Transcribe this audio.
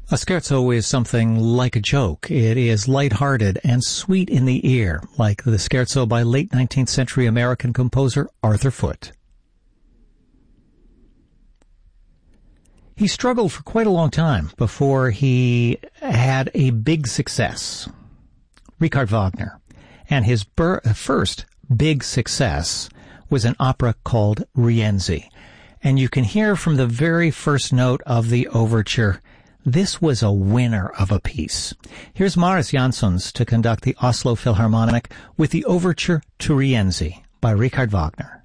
A scherzo is something like a joke. It is lighthearted and sweet in the ear, like the scherzo by late 19th century American composer Arthur Foote. He struggled for quite a long time before he had a big success. Richard Wagner. And his first big success was an opera called Rienzi. And you can hear from the very first note of the overture, this was a winner of a piece. Here's Marius Jansons to conduct the Oslo Philharmonic with the overture to Rienzi by Richard Wagner.